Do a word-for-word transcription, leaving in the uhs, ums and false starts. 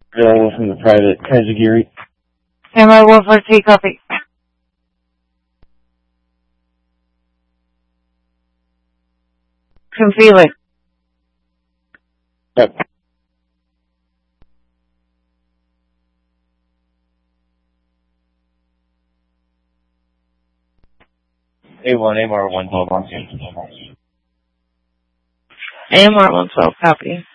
Available from the private Kajigiri. Am I one for three copy? From Felix. Yep. A one, A M R one twelve on A M R one twelve, copy.